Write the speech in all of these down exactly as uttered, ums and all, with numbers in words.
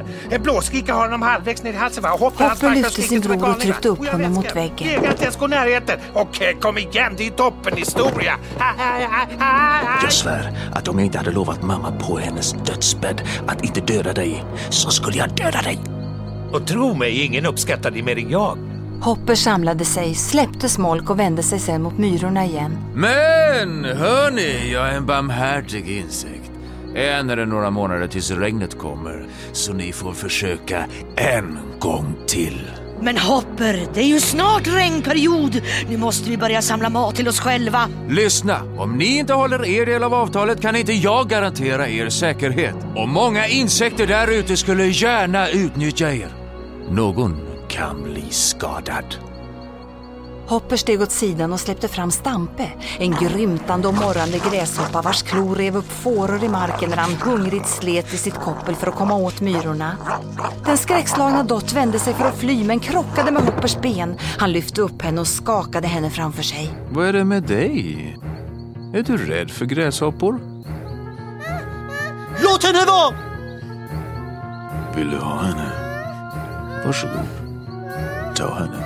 En blåskicka har honom halvvägs ner i halsen, va? Hopper, Hopper lyfte sin bror och tryckte upp honom mot väggen. Jag inte ens gå närheten. Okej, kom igen, det är toppen historia. Jag svär att om jag inte hade lovat mamma på hennes dödsbädd att inte döda dig, så skulle jag döda dig. Och tro mig, ingen uppskattar det mer än jag. Hopper samlade sig, släppte smolk och vände sig sen mot myrorna igen. Men hörni, jag är en barmhärtig insekt. Än är det några månader tills regnet kommer, så ni får försöka en gång till. Men Hopper, det är ju snart regnperiod. Nu måste vi börja samla mat till oss själva. Lyssna, om ni inte håller er del av avtalet kan inte jag garantera er säkerhet. Och många insekter där ute skulle gärna utnyttja er. Någon kan bli skadad. Hopper steg åt sidan och släppte fram Stampe, en grymtande och morrande gräshoppa vars klor rev upp fåror i marken när han hungrigt slet i sitt koppel för att komma åt myrorna. Den skräckslagna Dot vände sig för att fly men krockade med Hoppers ben. Han lyfte upp henne och skakade henne framför sig. Vad är det med dig? Är du rädd för gräshoppor? Låt henne vara! Vill du ha henne? Varsågod. Ta henne.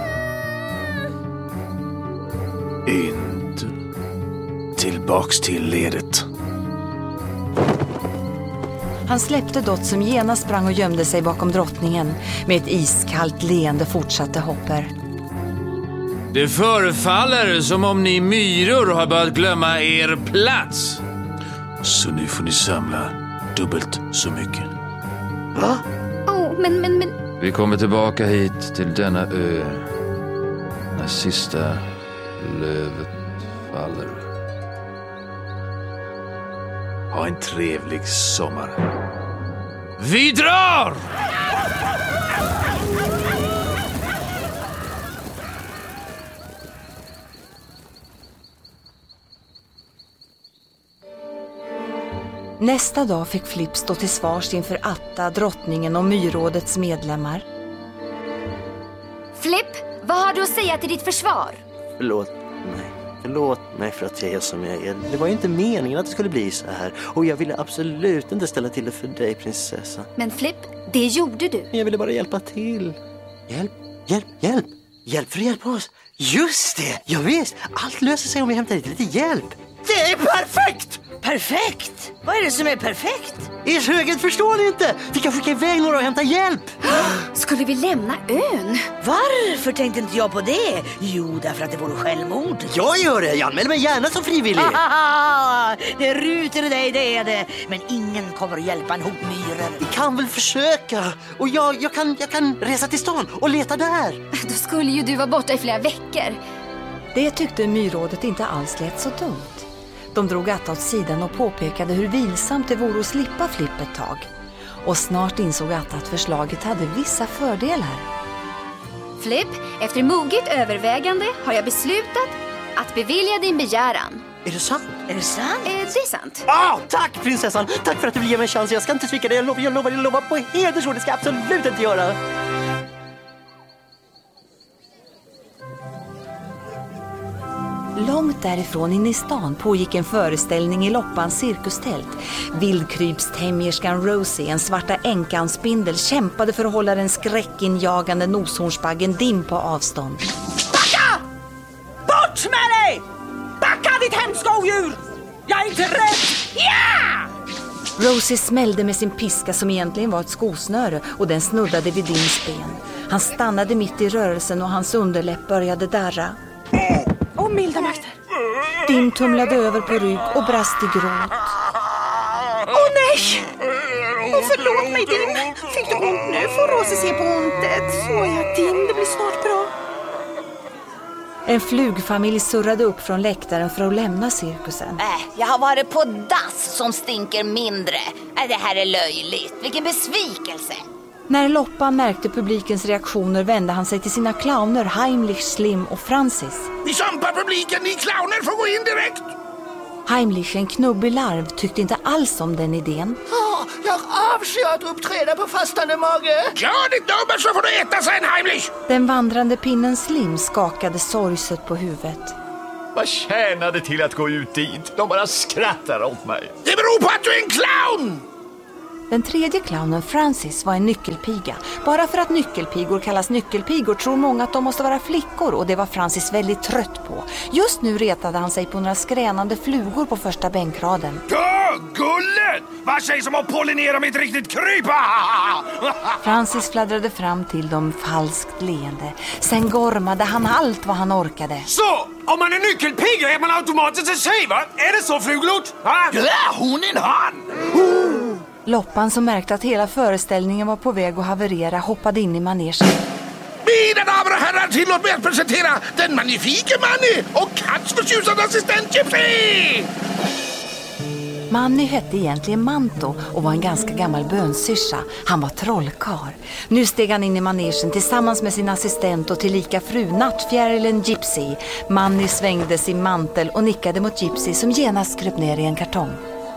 Inte tillbaks till ledet. Han släppte Dot som genast sprang och gömde sig bakom drottningen. Med ett iskallt leende fortsatte Hopper. Det förefaller som om ni myror har börjat glömma er plats. Så nu får ni samla dubbelt så mycket. Va? Oh, men, men, men... Vi kommer tillbaka hit till denna ö när sista lövet faller. Ha en trevlig sommar. Vi drar! Nästa dag fick Flipp stå till svars inför Atta, drottningen och myrådets medlemmar. Flipp, vad har du att säga till ditt försvar? Förlåt mig. Förlåt mig för att jag är som jag är. Det var ju inte meningen att det skulle bli så här. Och jag ville absolut inte ställa till det för dig, prinsessa. Men Flipp, det gjorde du. Jag ville bara hjälpa till. Hjälp, hjälp, hjälp. Hjälp för att hjälpa oss. Just det, jag visst. Allt löser sig om vi hämtar lite hjälp. Det är perfekt! Perfekt? Vad är det som är perfekt? Ers höghet förstår ni inte. Vi kan skicka iväg några och hämta hjälp. Skulle vi lämna ön? Varför tänkte inte jag på det? Jo, därför att det vore självmord. Jag gör det, jag anmäler mig gärna som frivillig. Det ruter i dig, det är det. Men ingen kommer att hjälpa en hop myror. Vi kan väl försöka. Och jag, jag, kan, jag kan resa till stan och leta där. Då skulle ju du vara borta i flera veckor. Det tyckte myrådet inte alls lät så dumt. De drog Atta åt sidan och påpekade hur vilsamt det vore att slippa Flipp ett tag. Och snart insåg Atta att förslaget hade vissa fördelar. Flipp, efter moget övervägande har jag beslutat att bevilja din begäran. Är det sant? Är det sant? Eh, det är sant. Ah, tack prinsessan! Tack för att du vill ge mig en chans. Jag ska inte svika det. Jag lovar, jag lovar, jag lovar på hedersord. Det ska jag absolut inte göra. Långt därifrån inne i stan pågick en föreställning i Loppans cirkustält. Vildkrypstämjerskan Rosie, en svarta änkanspindel, kämpade för att hålla den skräckinjagande noshornsbaggen dim på avstånd. Backa! Bort med dig! Backa ditt hemska odjur! Jag är inte rädd! Ja! Rosie smällde med sin piska som egentligen var ett skosnöre och den snuddade vid Dims ben. Han stannade mitt i rörelsen och hans underläpp började darra. Åh, milda makter. Dim tumlade över på rygg och brast i gråt. Åh nej! Åh, förlåt mig Dim. Fick du ont nu? Får Rosie se på ontet? Så ja Dim, det blir snart bra. En flugfamilj surrade upp från läktaren för att lämna cirkusen. Äh, jag har varit på dass som stinker mindre. Äh, det här är löjligt. Vilken besvikelse. När Loppan märkte publikens reaktioner vände han sig till sina clowner Heimlich, Slim och Francis. Vi kämpar publiken, ni clowner får gå in direkt! Heimlich, en knubbig larv, tyckte inte alls om den idén. Ah, jag avskyr att uppträda på fastande mage. Gör ditt nummer så får du äta sen, Heimlich! Den vandrande pinnen Slim skakade sorgset på huvudet. Vad tjänar det till att gå ut dit? De bara skrattar åt mig. Det beror på att du är en clown! Den tredje clownen, Francis, var en nyckelpiga. Bara för att nyckelpigor kallas nyckelpigor tror många att de måste vara flickor, och det var Francis väldigt trött på. Just nu retade han sig på några skränande flugor på första bänkraden. Ja, gullet! Vad sägs om att pollinera med ett riktigt kryp? Francis fladdrade fram till dem falskt leende. Sen gormade han allt vad han orkade. Så, om man är nyckelpiga är man automatiskt en tjej, va? Är det så, Fluglort? Ja, hon är en han! Loppan, som märkte att hela föreställningen var på väg att haverera, hoppade in i manegen. Mina damer och herrar, tillåt mig att presentera den magnifike Manny och hans förtjusande assistent Gypsy! Manny hette egentligen Manto och var en ganska gammal bönsyrsa. Han var trollkar. Nu steg han in i manegen tillsammans med sin assistent och tillika fru Nattfjärilen Gypsy. Manny svängde sin mantel och nickade mot Gypsy, som genast kröp ner i en kartong.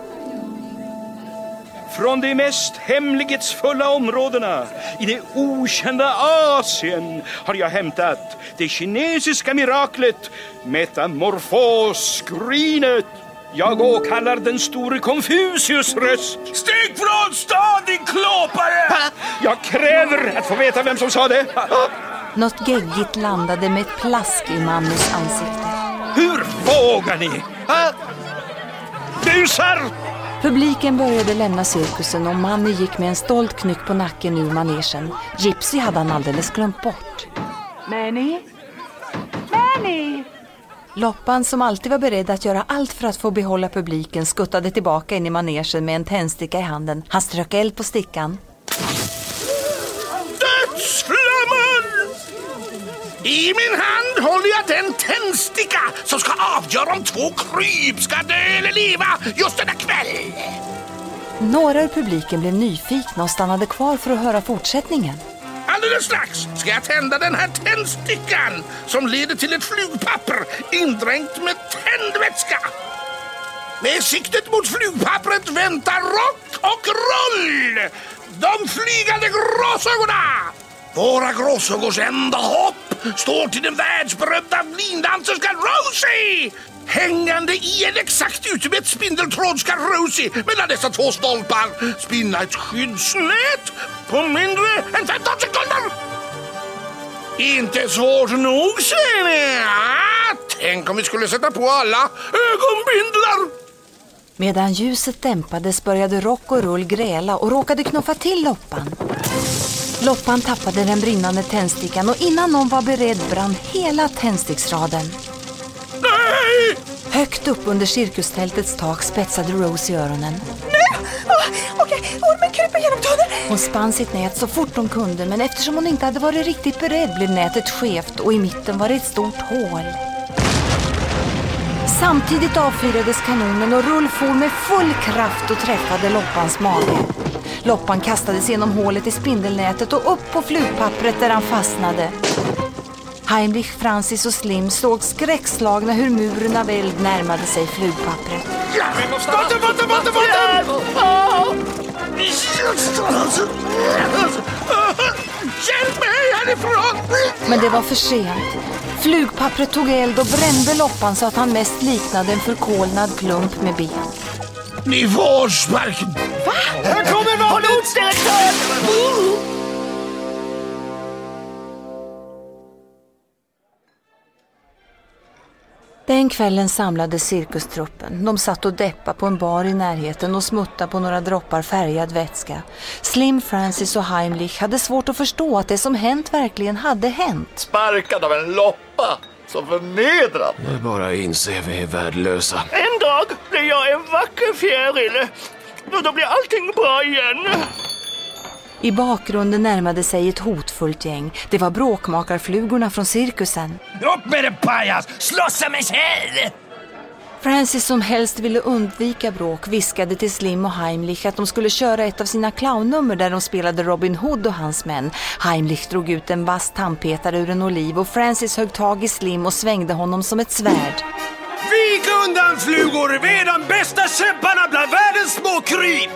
Från de mest hemlighetsfulla områdena i det okända Asien har jag hämtat det kinesiska miraklet metamorfosskrinet. Jag åkallar den store Konfucius röst. Stig från stan, din klåpare! Jag kräver att få veta vem som sa det. Något geggigt landade med ett plask i Mannys ansikte. Hur vågar ni? Busar! Publiken började lämna cirkusen och Manny gick med en stolt knyck på nacken ur manegen. Gypsy hade han alldeles glömt bort. Manny? Manny! Loppan, som alltid var beredd att göra allt för att få behålla publiken, skuttade tillbaka in i manegen med en tändsticka i handen. Han strök eld på stickan. Dödsflamman! I min hand håller jag den tändsticka som ska avgöra om två kryp ska dö eller leva just denna kväll. Några ur publiken blev nyfikna och stannade kvar för att höra fortsättningen. Alldeles strax ska jag tända den här tändstickan som leder till ett flugpapper indränkt med tändvätska. Med siktet mot flugpappret väntar rock och roll. De flygande gråsögorna. Våra gråsögors enda hopp står till den världsberömda lindanserskan Rosie. Hängande i en exakt utmätt spindeltråd ska Rosie mellan dessa två stolpar spinna ett skyddsnät på mindre än femton sekunder. Inte svårt nog, säger ni. Ja, tänk om vi skulle sätta på alla ögonbindlar. Medan ljuset dämpades började rock och rull gräla och råkade knuffa till Loppan. Loppan tappade den brinnande tändstickan och innan någon var beredd brann hela tändsticksraden. Nej! Högt upp under cirkustältets tak spetsade Rosie öronen. Nej! Oh, Okej, okay. Ormen kryper genom tunneln. Hon spann sitt nät så fort hon kunde, men eftersom hon inte hade varit riktigt beredd blev nätet skevt och i mitten var det ett stort hål. Samtidigt avfyrades kanonen och rull for med full kraft och träffade Loppans mage. Loppan kastades genom hålet i spindelnätet och upp på flugpappret där han fastnade. Heimlich, Francis och Slim såg skräckslagna hur muren av eld närmade sig flugpappret. Vatten, vatten, vatten, vatten! Hjälp mig härifrån! Men det var för sent. Flugpappret tog eld och brände Loppan så att han mest liknade en förkolnad klump med ben. Ni får sparken. Va? Här kommer någon utställare! Den kvällen samlades cirkustruppen. De satt och deppade på en bar i närheten och smuttade på några droppar färgad vätska. Slim, Francis och Heimlich hade svårt att förstå att det som hänt verkligen hade hänt. Sparkad av en loppa, så förnedrad. Jag bara inser vi är värdelösa. En dag blir jag en vacker fjäril. Och då blir allting bra igen. I bakgrunden närmade sig ett hotfullt gäng. Det var bråkmakarflugorna från cirkusen. Upp med det, pajas! Slåssa mig själv! Francis, som helst ville undvika bråk, viskade till Slim och Heimlich att de skulle köra ett av sina clownnummer där de spelade Robin Hood och hans män. Heimlich drog ut en vass tandpetare ur en oliv och Francis högg tag i Slim och svängde honom som ett svärd. Vik undan, flugor! Vi är de bästa kämparna bland världens små kryp!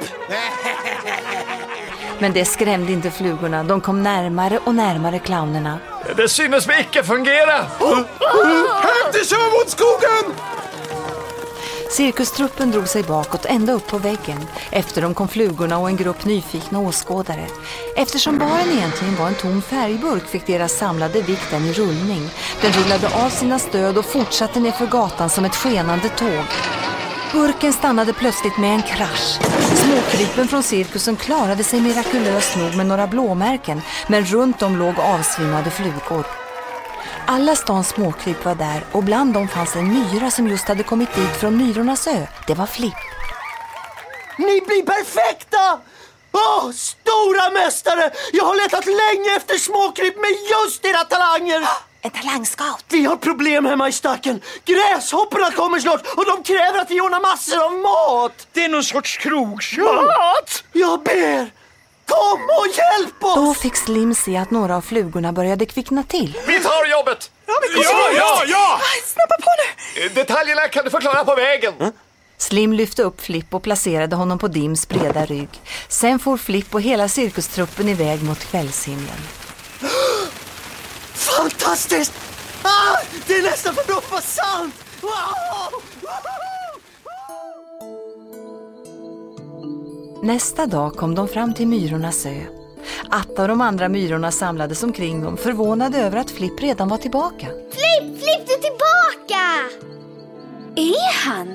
Men det skrämde inte flugorna. De kom närmare och närmare clownerna. Det synes mig icke fungera. Hämta kör mot skogen! Cirkustruppen drog sig bakåt ända upp på väggen. Efter dem kom flugorna och en grupp nyfikna åskådare. Eftersom baren egentligen var en tom färgburk fick deras samlade vikt den i rullning. Den rullade av sina stöd och fortsatte ner för gatan som ett skenande tåg. Burken stannade plötsligt med en krasch. Småkrypen från cirkusen klarade sig mirakulöst nog med några blåmärken, men runt om låg avsvimmade flugor. Alla stans småkryp var där och bland dem fanns en myra som just hade kommit dit från Myrornas ö. Det var Flipp. Ni blir perfekta! Åh, stora mästare! Jag har letat länge efter småkryp med just era talanger! En talangscout. Vi har problem hemma i stacken. Gräshopporna kommer snart och de kräver att vi ordnar massor av mat. Det är någon sorts krogshow. Mat? Jag ber! Kom och hjälp oss! Då fick Slim se att några av flugorna började kvickna till. Vi tar jobbet! Ja, men ja, ja, ja! Snabba på nu! Detaljerna kan du förklara på vägen. Mm. Slim lyfte upp Flipp och placerade honom på Dims breda rygg. Sen får Flipp och hela cirkustruppen iväg mot kvällshimlen. Fantastiskt! Ah, det är nästan för bra för att vara sant! Wow! Nästa dag kom de fram till Myrornas ö. Atta och de andra myrorna samlades omkring dem, förvånade över att Flipp redan var tillbaka. Flipp, Flipp, du är tillbaka! Är han?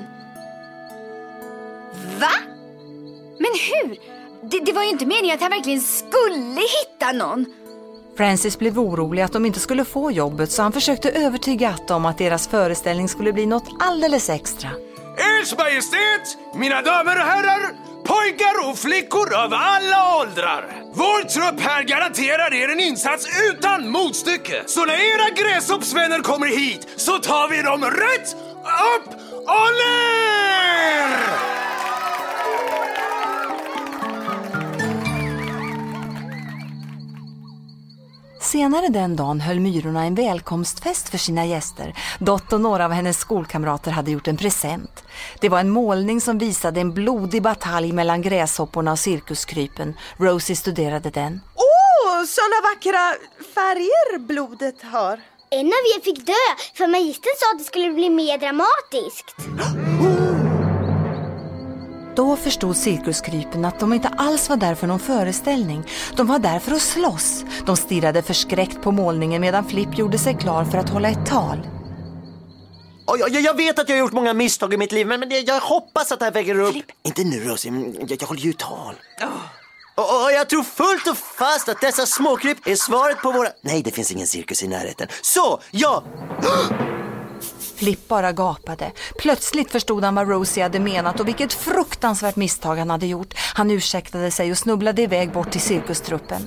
Va? Men hur? Det, det var ju inte meningen att han verkligen skulle hitta någon. Francis blev orolig att de inte skulle få jobbet, så han försökte övertyga Atta om att deras föreställning skulle bli något alldeles extra. Ers Majestät, mina damer och herrar, pojkar och flickor av alla åldrar. Vår trupp här garanterar er en insats utan motstycke. Så när era gräshoppsvänner kommer hit så tar vi dem rätt upp och ner! Senare den dagen höll Myrorna en välkomstfest för sina gäster. Dot och några av hennes skolkamrater hade gjort en present. Det var en målning som visade en blodig batalj mellan gräshopporna och cirkuskrypen. Rosie studerade den. Åh, oh, såna vackra färger blodet har. En av er fick dö, för magistern sa att det skulle bli mer dramatiskt. Då förstod cirkuskrypen att de inte alls var där för någon föreställning. De var där för att slåss. De stirrade förskräckt på målningen medan Flipp gjorde sig klar för att hålla ett tal. Oh, jag, jag vet att jag har gjort många misstag i mitt liv, men, men jag, jag hoppas att det här väger upp. Flipp. Inte nu, Rosie, jag, jag håller ju tal. Oh. Och, och jag tror fullt och fast att dessa småkryp är svaret på våra... Nej, det finns ingen cirkus i närheten. Så, ja... Flipp bara gapade. Plötsligt förstod han vad Rosie hade menat och vilket fruktansvärt misstag han hade gjort. Han ursäktade sig och snubblade iväg bort till cirkustruppen.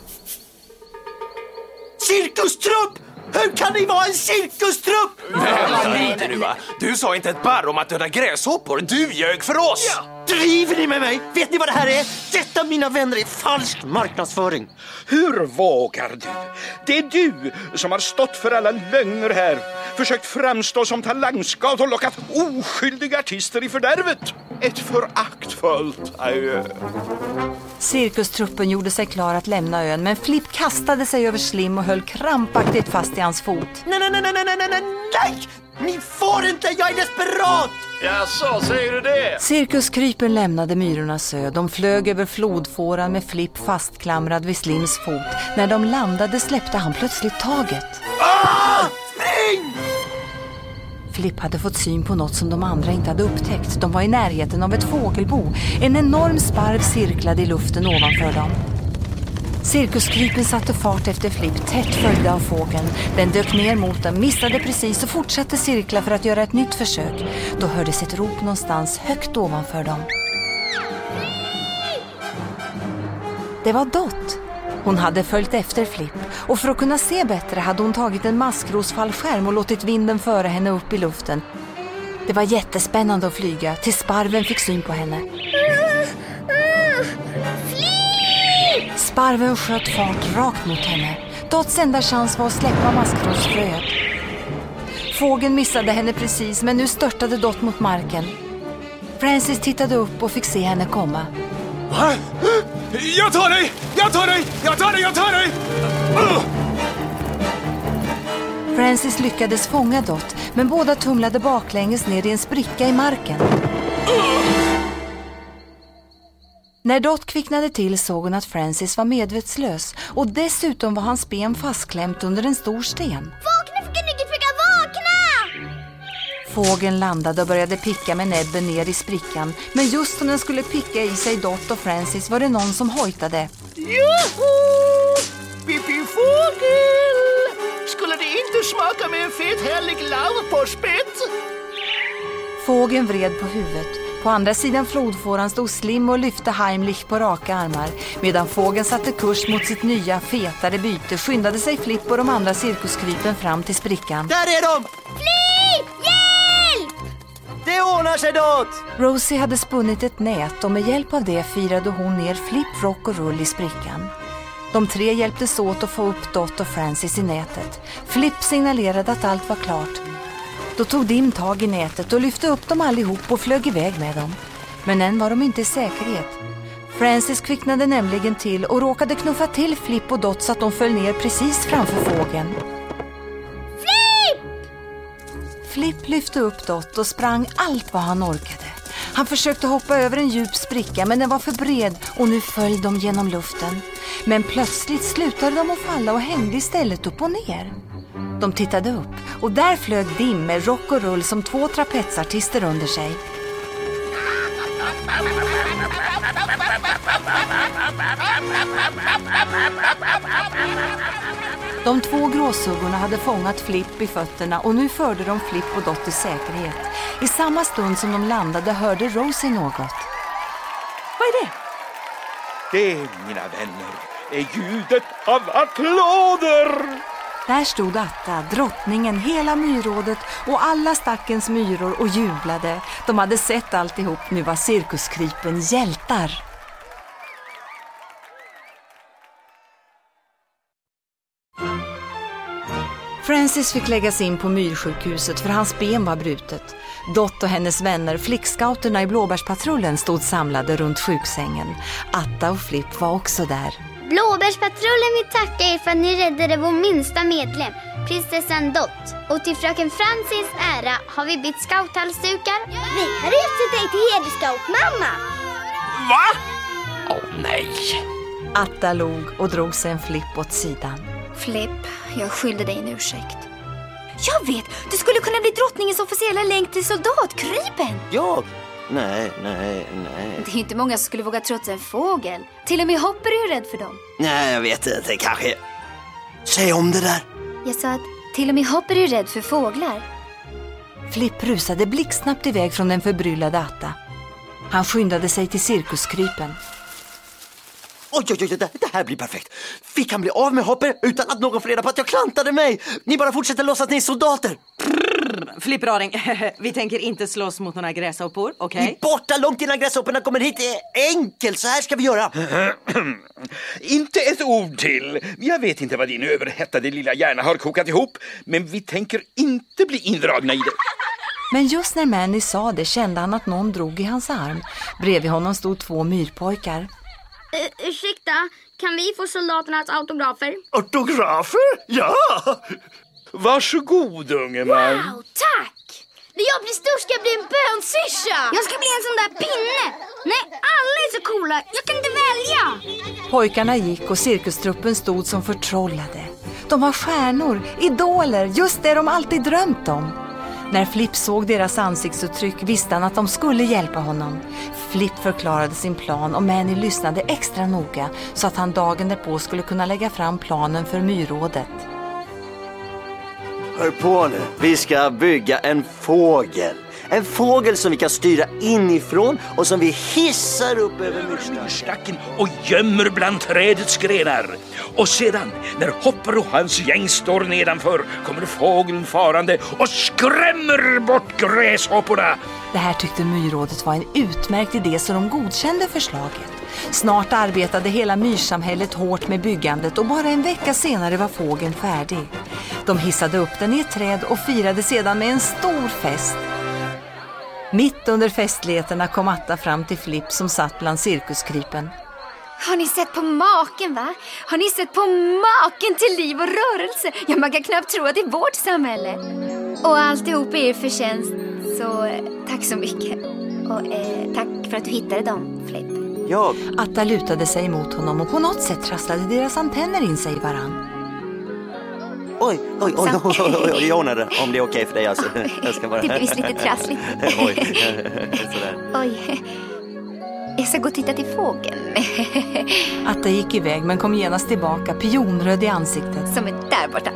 Cirkustrupp! Hur kan ni vara en cirkustrupp? Nej, inte nu va? Du sa inte ett barr om att döda gräshoppor. Du ljög för oss. Ja. Driver ni med mig? Vet ni vad det här är? Detta, mina vänner, är falsk marknadsföring. Hur vågar du? Det är du som har stått för alla lögner här. Försökt framstå som talangscout och lockat oskyldiga artister i fördärvet. Ett föraktfullt adjö. Cirkustruppen gjorde sig klar att lämna ön, men Flipp kastade sig över Slim och höll krampaktigt fast i hans fot. Nej, nej, nej, nej, nej, nej, nej, nej! Ni får inte, jag är desperat! Ja, så säger du det. Cirkuskrypen lämnade Myrornas ö. De flög över flodfåran med Flipp fastklamrad vid Slims fot. När de landade släppte han plötsligt taget. Ah! Spring! Flipp hade fått syn på något som de andra inte hade upptäckt. De var i närheten av ett fågelbo. En enorm sparv cirklade i luften ovanför dem. Cirkuskrypen satte fart efter Flipp, tätt följda av fågeln. Den dök ner mot dem, missade precis och fortsatte cirkla för att göra ett nytt försök. Då hördes ett rop någonstans högt ovanför dem. Det var Dot. Hon hade följt efter Flipp och för att kunna se bättre hade hon tagit en maskrosfallskärm och låtit vinden föra henne upp i luften. Det var jättespännande att flyga tills sparven fick syn på henne. Sparven sköt fart rakt mot henne. Dots enda chans var att släppa maskrosfröet. Fågeln missade henne precis, men nu störtade Dot mot marken. Francis tittade upp och fick se henne komma. Va? Jag tar dig! Jag tar dig! Jag tar dig! Jag tar dig! Uh! Francis lyckades fånga Dot, men båda tumlade baklänges ner i en spricka i marken. När Dot kvicknade till såg hon att Francis var medvetslös och dessutom var hans ben fastklämt under en stor sten. Vakna för Gnuggeflicka, vakna! Fågeln landade och började picka med näbben ner i sprickan, men just som den skulle picka i sig Dot och Francis var det någon som hojtade. Joho! Pippi fågel! Skulle det inte smaka med en fet härlig larv på spett? Fågeln vred på huvudet. På andra sidan flodfåran stod Slim och lyfte Heimlich på raka armar. Medan fågeln satte kurs mot sitt nya, fetare byte skyndade sig Flipp och de andra cirkuskrypen fram till sprickan. Där är de! Flipp! Hjälp! Det ordnar sig, Dot! Rosie hade spunnit ett nät och med hjälp av det firade hon ner Flipp, Rock och Rull i sprickan. De tre hjälptes åt att få upp Dot och Francis i nätet. Flipp signalerade att allt var klart. Då tog Dim tag i nätet och lyfte upp dem allihop och flög iväg med dem. Men än var de inte i säkerhet. Francis kvicknade nämligen till och råkade knuffa till Flipp och Dot så att de föll ner precis framför fågeln. Flipp! Flipp lyfte upp Dot och sprang allt vad han orkade. Han försökte hoppa över en djup spricka men den var för bred och nu föll de genom luften. Men plötsligt slutade de att falla och hängde istället upp och ner. De tittade upp och där flög Dim med Rock och Rull som två trapetsartister under sig. De två gråsuggorna hade fångat Flipp i fötterna och nu förde de Flipp och Dot i säkerhet. I samma stund som de landade hörde Rosie något. Vad är det? Det, mina vänner, är ljudet av applåder! Där stod Atta, drottningen, hela myrrådet och alla stackens myror och jublade. De hade sett alltihop, nu var cirkuskrypen hjältar. Francis fick läggas in på myrsjukhuset för hans ben var brutet. Dot och hennes vänner, flickscouterna i Blåbärspatrullen, stod samlade runt sjuksängen. Atta och Flipp var också där. Blåbärspatrullen vill tacka er för att ni räddade vår minsta medlem, prinsessan Dot. Och till fröken Francis ära har vi bytt scouthalsdukar. Vi har utsett dig till hederscout, mamma. Va? Åh oh, nej. Atta log och drog sig en Flipp åt sidan. Flipp, jag skyllde dig en ursäkt. Jag vet, du skulle kunna bli drottningens officiella länk till soldatkrypen. Jag? Nej, nej, nej. Det är inte många som skulle våga trotsa en fågel. Till och med Hopper är ju rädd för dem. Nej, jag vet inte, kanske. Säg om det där. Jag sa att till och med Hopper är rädd för fåglar. Flipp rusade blixtsnabbt iväg från den förbryllade Atta. Han skyndade sig till cirkuskrypen. Oj, oj, oj, det här blir perfekt. Vi kan bli av med Hopper utan att någon får reda på att jag klantade mig. Ni bara fortsätter låtsas att ni är soldater. Flippraring, vi tänker inte slåss mot några gräshoppor, okej? Okay? Borta långt innan gräshopporna kommer hit. Det är enkelt, så här ska vi göra. Inte ett ord till. Jag vet inte vad din överhettade lilla hjärna har kokat ihop, men vi tänker inte bli indragna i det. Men just när Manny sa det kände han att någon drog i hans arm. Bredvid honom stod två myrpojkar. Uh, ursäkta, kan vi få soldaternas autografer? Autografer? Ja! Varsågod, unge man. Wow, tack! När jag blir stor ska jag bli en bönsyrsa. Jag ska bli en sån där pinne. Nej, alla är så coola. Jag kan inte välja. Pojkarna gick och cirkustruppen stod som förtrollade. De var stjärnor, idoler, just det de alltid drömt om. När Flipp såg deras ansiktsuttryck visste han att de skulle hjälpa honom. Flipp förklarade sin plan och Manny lyssnade extra noga så att han dagen därpå skulle kunna lägga fram planen för myrrådet. Hör på nu, vi ska bygga en fågel. En fågel som vi kan styra inifrån och som vi hissar upp över myrstacken och gömmer bland trädets grenar. Och sedan, när Hopper och hans gäng står nedanför, kommer fågeln farande och skrämmer bort gräshopporna. Det här tyckte myrrådet var en utmärkt idé så de godkände förslaget. Snart arbetade hela myrsamhället hårt med byggandet och bara en vecka senare var fågeln färdig. De hissade upp den i ett träd och firade sedan med en stor fest. Mitt under festligheterna kom Atta fram till Flipp som satt bland cirkuskrypen. Har ni sett på maken, va? Har ni sett på maken till liv och rörelse? Ja, man kan knappt tro att det är vårt samhälle. Och alltihop är er förtjänst, så tack så mycket. Och eh, tack för att du hittade dem, Flipp. Jag. Atta lutade sig emot honom och på något sätt trasslade deras antenner in sig i varann. Oj, oj, oj, oj, oj, oj, oj, jag undrar om det är okej för dig alltså. Jag ska bara... Det blir visst lite trassligt. Oj, sådär. Oj, jag ska gå och titta till fågeln. Atta gick iväg men kom genast tillbaka, pionröd i ansiktet. Som är där borta.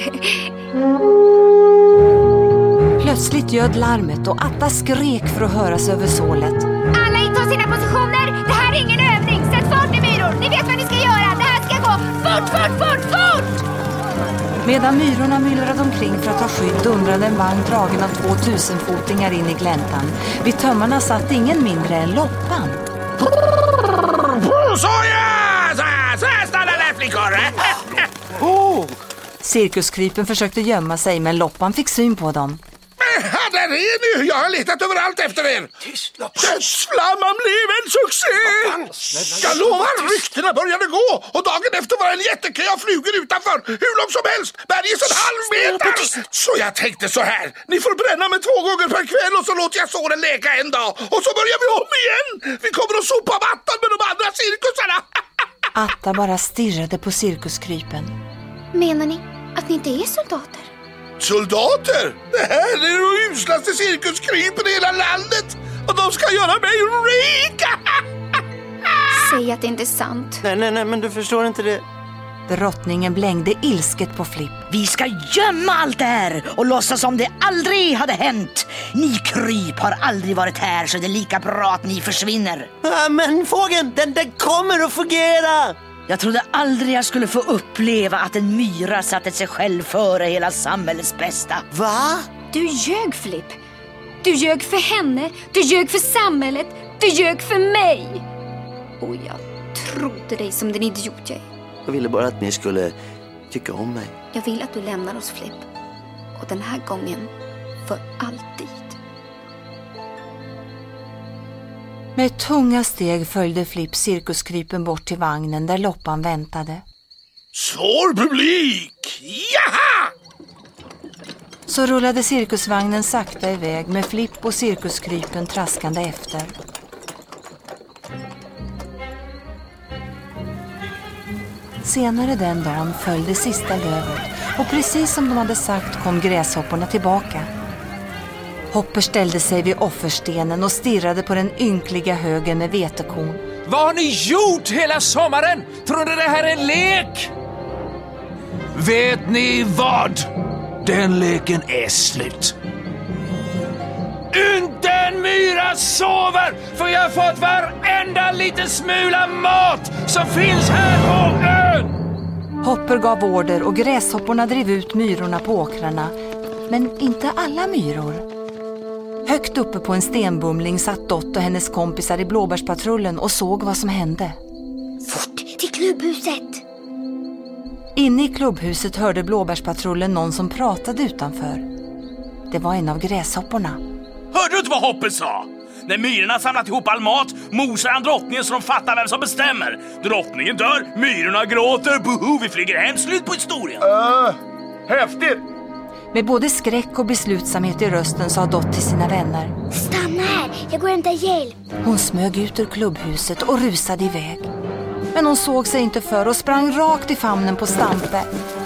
Plötsligt ljöd larmet och Atta skrek för att höras över sålet. Alla intar sina positioner. Det här är ingen övning. Sätt fart i myror. Ni vet vad ni ska göra. Det här ska gå fort, fort, fort, fort! Medan myrorna myllrade omkring för att ta skydd undrade en vagn dragen av två tusenfotingar in i gläntan. Vid tömmarna satt ingen mindre än Loppan. Såja! Så, så stanna där, flickor! Oh. Cirkuskrypen försökte gömma sig men Loppan fick syn på dem. Ja, där är ni! Jag har letat överallt efter er! Dödsflamman blev en succé! Jag lovar, ryktena började gå och dagen efter var en jättekö av flugor utanför. Hur långt som helst, bergis en halv meter! Så jag tänkte så här, ni får bränna med två gånger per kväll och så låter jag såren leka en dag. Och så börjar vi om igen! Vi kommer att sopa mattan med de andra cirkusarna! Atta bara stirrade på cirkuskrypen. Menar ni att ni inte är soldater? Soldater? Det här är de uslaste cirkuskrypen i hela landet. Och de ska göra mig rika. Säg att det inte är sant. Nej, nej, nej, men du förstår inte det. Drottningen blängde ilsket på Flipp. Vi ska gömma allt det här och låtsas som det aldrig hade hänt. Ni kryp har aldrig varit här så det är lika bra att ni försvinner. Ja, men fågeln, den, den kommer att fungera. Jag trodde aldrig jag skulle få uppleva att en myra satte sig själv före hela samhällets bästa. Va? Du ljög, Flipp. Du ljög för henne, du ljög för samhället, du ljög för mig. Och jag trodde dig som den idiot jag är. Jag ville bara att ni skulle tycka om mig. Jag vill att du lämnar oss, Flipp. Och den här gången för alltid. Med tunga steg följde Flipp cirkuskrypen bort till vagnen där Loppan väntade. Svår publik! Jaha! Så rullade cirkusvagnen sakta iväg med Flipp och cirkuskrypen traskande efter. Senare den dagen följde sista lövet och precis som de hade sagt kom gräshopporna tillbaka. Hopper ställde sig vid offerstenen och stirrade på den ynkliga högen med vetekorn. Vad har ni gjort hela sommaren? Tror ni det här är en lek? Vet ni vad? Den leken är slut. Inte en myra sover, för jag har fått varenda liten smula mat som finns här på ön. Hopper gav order och gräshopporna drev ut myrorna på åkrarna. Men inte alla myror. Högt uppe på en stenbumling satt Dott och hennes kompisar i blåbärspatrullen och såg vad som hände. Fort till klubbhuset! Inne i klubbhuset hörde blåbärspatrullen någon som pratade utanför. Det var en av gräshopporna. Hörde du inte vad Hopper sa? När myrorna samlat ihop all mat mosar han drottningen så de fattar vem som bestämmer. Drottningen dör, myrorna gråter, boho, vi flyger hem, slut på historien. Uh, häftigt! Med både skräck och beslutsamhet i rösten sa Dott till sina vänner. Stanna här, jag går och hämtar hjälp. Hon smög ut ur klubbhuset och rusade iväg. Men hon såg sig inte för och sprang rakt i famnen på Stampe.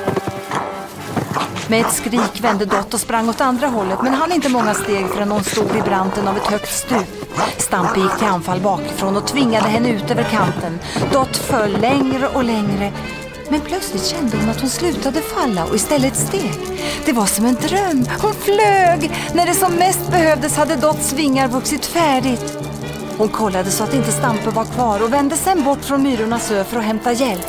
Med ett skrik vände Dott och sprang åt andra hållet, men hann inte många steg förrän hon stod i branten av ett högt stup. Stampe gick till anfall bakifrån och tvingade henne ut över kanten. Dott föll längre och längre. Men plötsligt kände hon att hon slutade falla och istället steg. Det var som en dröm. Hon flög. När det som mest behövdes hade Dotts vingar vuxit färdigt. Hon kollade så att inte Stampe var kvar och vände sen bort från myrornas ö för att hämta hjälp.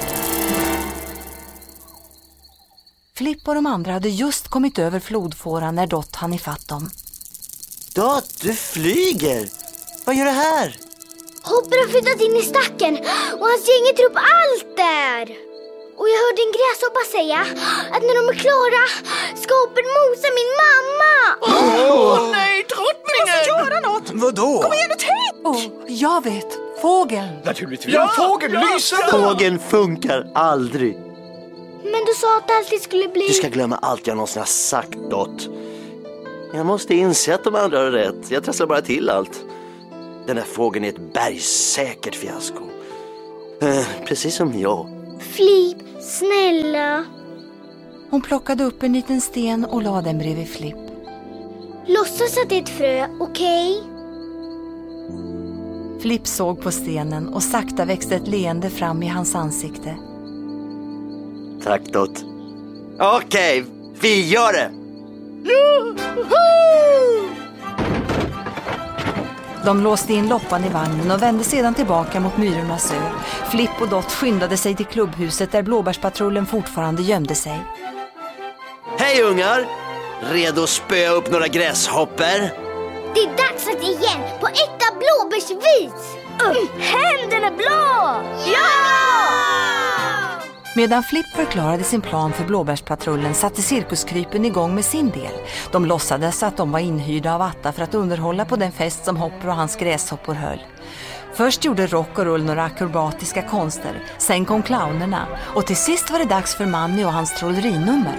Flipp och de andra hade just kommit över flodfåran när Dott hann ifatt dem. Dott, du flyger! Vad gör du här? Hopper har flyttat in i stacken och hans gäng tror på allt där. Och jag hörde en gräshoppa säga att när de är klara ska Hopper mosa min mamma. Åh oh, nej, drottningen! Du måste göra något! Vadå? Kom igen och tänk! Åh, oh, jag vet. Fågeln. Naturligtvis. Ja, fågeln, ja, lyser. Ja. Fågeln funkar aldrig. Men du sa att det alltid skulle bli... Du ska glömma allt jag någonsin har sagt, Dott. Jag måste inse att de andra har rätt. Jag trasslar bara till allt. Den där fågeln är ett bergsäkert fiasko. Eh, precis som jag. Flip, snälla. Hon plockade upp en liten sten och la den bredvid Flip. Låtsas att det är ett frö, okej? Okay? Flip såg på stenen och sakta växte ett leende fram i hans ansikte. Tack, Dot. Okej, okay, vi gör det! De låste in Loppan i vagnen och vände sedan tillbaka mot Myrornas ö. Flip och Dot skyndade sig till klubbhuset där Blåbärspatrullen fortfarande gömde sig. Hej ungar! Redo att spöa upp några gräshopper? Det är dags att igen på äkta blåbärsvis! Mm. Händerna blå! Ja! Medan Flip förklarade sin plan för Blåbärspatrullen satte cirkuskrypen igång med sin del. De låtsades att de var inhyrda av Atta för att underhålla på den fest som Hopper och hans gräshoppor höll. Först gjorde Rock och Rull några akrobatiska konster, sen kom clownerna och till sist var det dags för Manny och hans trollerinummer.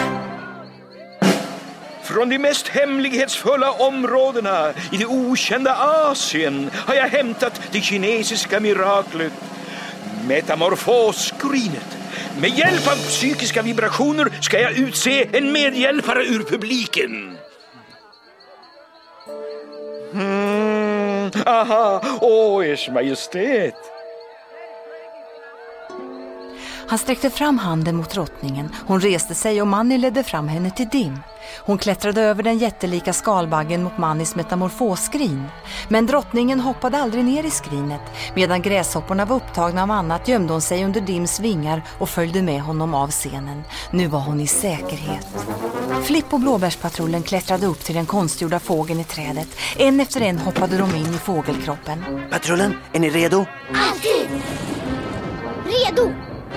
Från de mest hemlighetsfulla områdena i det okända Asien har jag hämtat det kinesiska miraklet, metamorfosskrinet. Med hjälp av psykiska vibrationer ska jag utse en medhjälpare ur publiken. Mm, aha, åh, ers majestät. Han sträckte fram handen mot drottningen. Hon reste sig och Manny ledde fram henne till Dim. Hon klättrade över den jättelika skalbaggen mot Mannys metamorfosskrin. Men drottningen hoppade aldrig ner i skrinet. Medan gräshopporna var upptagna av annat gömde hon sig under Dims vingar och följde med honom av scenen. Nu var hon i säkerhet. Flip och Blåbärspatrullen klättrade upp till den konstgjorda fågeln i trädet. En efter en hoppade de in i fågelkroppen. Patrullen, är ni redo? Alltid! Redo!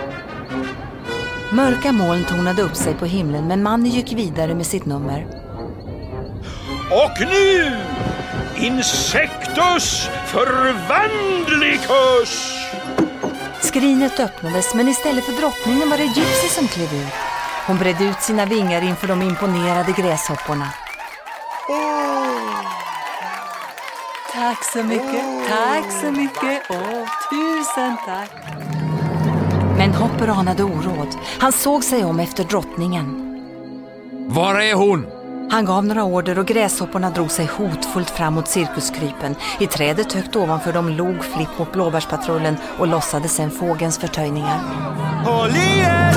Mörka moln tornade upp sig på himlen, men Manny gick vidare med sitt nummer. Och nu, Insectus förvandlicus! Skrinet öppnades, men istället för drottningen var det Gypsy som klev ut. Hon bredde ut sina vingar inför de imponerade gräshopporna. Oh. Tack så mycket, tack så mycket. Åh, oh, tusen tack. Men Hopper anade oråd. Han såg sig om efter drottningen. Var är hon? Han gav några order och gräshopporna drog sig hotfullt fram mot cirkuskrypen. I trädet högt ovanför dem log Flip mot Blåbärspatrullen och lossade sen fågens förtöjningar. Håll i er!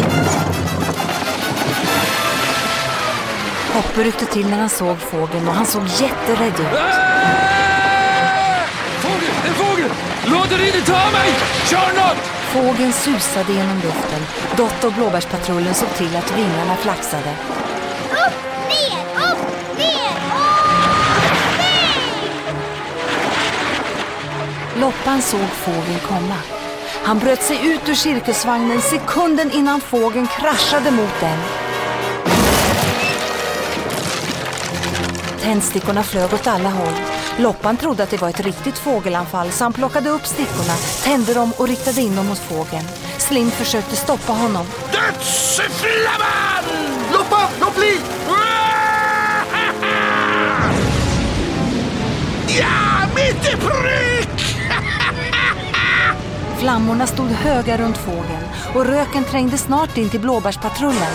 Hopper ryckte till när han såg fågeln och han såg jätterädd ut. Fågel! En fågel! Låt den inte ta mig! Kör något! Fågeln susade genom luften. Dot och Blåbärspatrullen såg till att vingarna flaxade. Upp, ner, upp, ner, upp, ner! Loppan såg fågeln komma. Han bröt sig ut ur cirkusvagnen sekunden innan fågeln kraschade mot den. Tändstickorna flög åt alla håll. Loppan trodde att det var ett riktigt fågelanfall, så han plockade upp stickorna, tände dem och riktade in dem mot fågeln. Slim försökte stoppa honom. Dödsflamman! Loppan, låt bli! Ja, mitt i prick! Flammorna stod höga runt fågeln och röken trängde snart in till Blåbärspatrullen.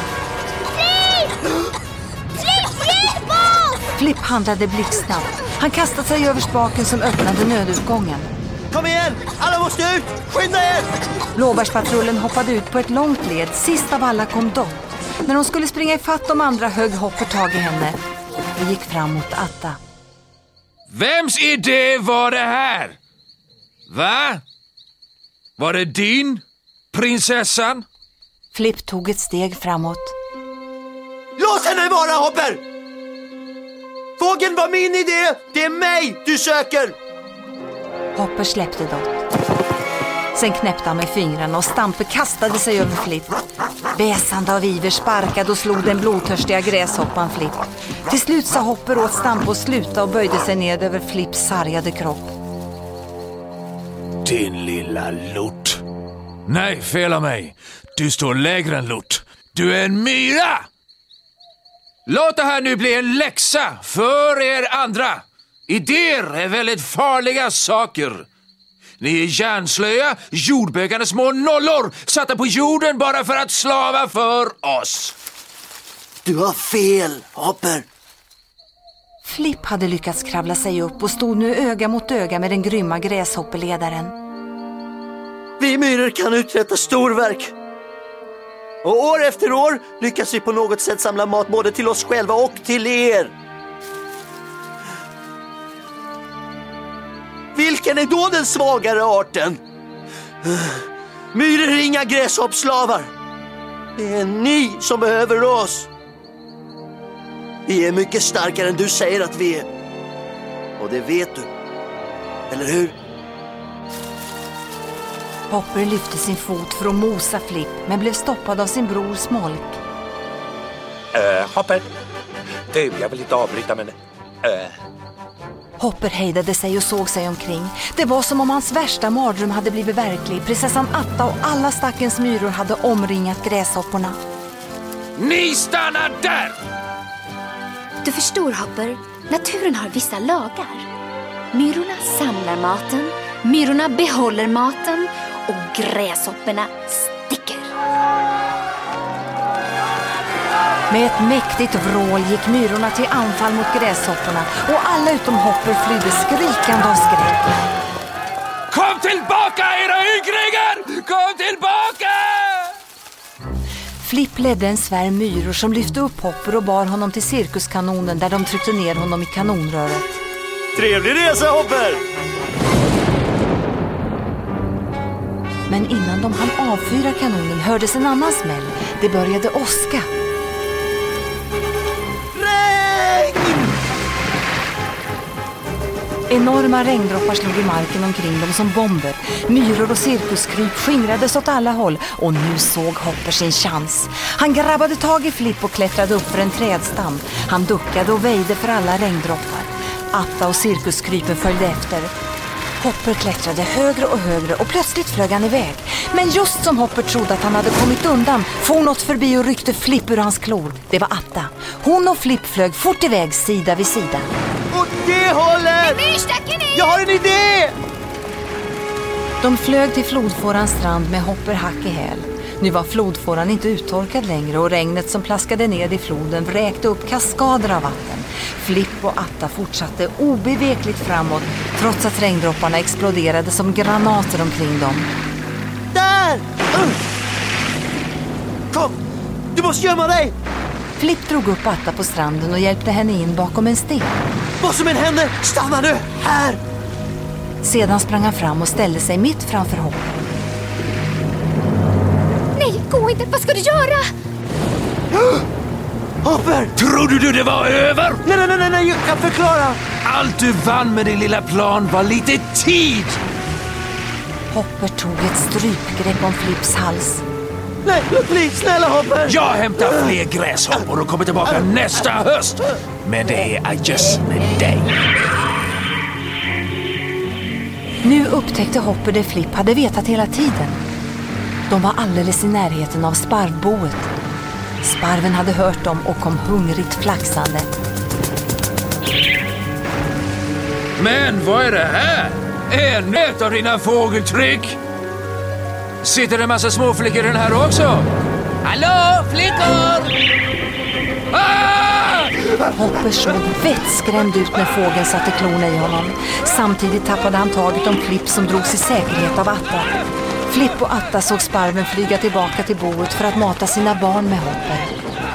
Flip handlade blixtsnabbt. Han kastade sig över spaken som öppnade nödutgången. Kom igen! Alla måste ut! Skynda er! Blåbärspatrullen hoppade ut på ett långt led. Sist av alla kom Dot. När hon skulle springa ifatt de andra högg Hopper tag i henne. Vi gick fram mot Atta. Vems idé var det här? Va? Var det din, prinsessan? Flip tog ett steg framåt. Låt henne vara, Hopper! Fågeln var min idé! Det är mig du söker! Hopper släppte Dot. Sen knäppte han med fingrarna och Stampe kastade sig över Flip. Väsande av iver sparkade och slog den blodtörstiga gräshoppan Flip. Till slut sa Hopper åt Stampe att sluta och böjde sig ned över Flips sargade kropp. Din lilla lort. Nej, fel av mig. Du står lägre än lort. Du är en myra! Låt det här nu bli en läxa för er andra. Idéer är väldigt farliga saker. Ni är hjärnslöja, jordbökande små nollor satta på jorden bara för att slava för oss. Du har fel, Hopper. Flipp hade lyckats kravla sig upp och stod nu öga mot öga med den grymma gräshoppeledaren. Vi myror kan uträtta storverk. Och år efter år lyckas vi på något sätt samla mat både till oss själva och till er. Vilken är då den svagare arten? Myror är inga gräshoppslavar. Det är ni som behöver oss. Vi är mycket starkare än du säger att vi är. Och det vet du. Eller hur? Hopper lyfte sin fot för att mosa Flipp, men blev stoppad av sin bror Smolk. Uh, Hopper. Du, jag vill inte avbryta, men... Uh. Hopper hejdade sig och såg sig omkring. Det var som om hans värsta mardröm hade blivit verklig. Prinsessan Atta och alla stackens myror hade omringat gräshopporna. Ni stannar där! Du förstår, Hopper. Naturen har vissa lagar. Myrorna samlar maten, myrorna behåller maten och gräshopporna sticker. Med ett mäktigt vrål gick myrorna till anfall mot gräshopporna och alla utom Hopper flydde skrikande av skräck. Kom tillbaka, era ynglingar! Kom tillbaka! Flipp ledde en svärm myror som lyfte upp Hopper och bar honom till cirkuskanonen där de tryckte ner honom i kanonröret. Trevlig resa, Hopper! Men innan de hann avfyra kanonen hördes en annan smäll. Det började åska. Enorma regndroppar slog i marken omkring dem som bomber. Myror och cirkuskryp skingrades åt alla håll och nu såg Hopper sin chans. Han grabbade tag i Flipp och klättrade upp för en trädstam. Han duckade och väjde för alla regndroppar. Atta och cirkuskrypen följde efter. Hopper klättrade högre och högre och plötsligt flög han iväg. Men just som Hopper trodde att han hade kommit undan for något förbi och ryckte Flipp ur hans klor. Det var Atta. Hon och Flipp flög fort iväg sida vid sida. Åt det hållet! Jag har en idé! De flög till flodfårans strand med Hopper hack i häl. Nu var flodfåran inte uttorkad längre och regnet som plaskade ned i floden vräkte upp kaskader av vatten. Flipp och Atta fortsatte obevekligt framåt trots att regndropparna exploderade som granater omkring dem. Där! Kom! Du måste gömma dig! Flipp drog upp Atta på stranden och hjälpte henne in bakom en sten. Vad som än händer, stanna nu! Här! Sedan sprang han fram och ställde sig mitt framför Hopper. Nej, gå inte! Vad ska du göra? Hopper! Trodde du det var över? Nej, nej, nej, nej, jag kan förklara. Allt du vann med din lilla plan var lite tid. Hopper tog ett strypgrepp om Flipps hals. Nej, låt bli, snälla Hopper! Jag hämtar fler gräshoppor och kommer tillbaka nästa höst. Men det är adjöss med dig. Nu upptäckte Hopper det Flipp hade vetat hela tiden. De var alldeles i närheten av sparvboet. Sparven hade hört dem och kom hungrigt flaxande. Men vad är det här? En ett av dina fågeltryck. Sitter det en massa småflickor i den här också? Hallå, flickor! Ah! Hopper såg vettskrämd ut när fågeln satte klorna i honom. Samtidigt tappade han taget om Flipp som drogs i säkerhet av Atta. Flipp och Atta såg sparven flyga tillbaka till boet för att mata sina barn med Hopper.